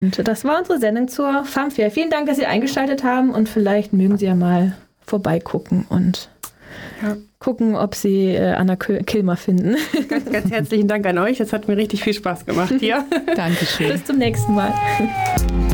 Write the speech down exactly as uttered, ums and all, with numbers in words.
Und das war unsere Sendung zur Farmfair. Vielen Dank, dass Sie eingeschaltet haben und vielleicht mögen Sie ja mal vorbeigucken und ja. gucken, ob Sie äh, Anna Kilmer finden. Ganz, ganz herzlichen Dank an euch. Es hat mir richtig viel Spaß gemacht hier. Dankeschön. Bis zum nächsten Mal.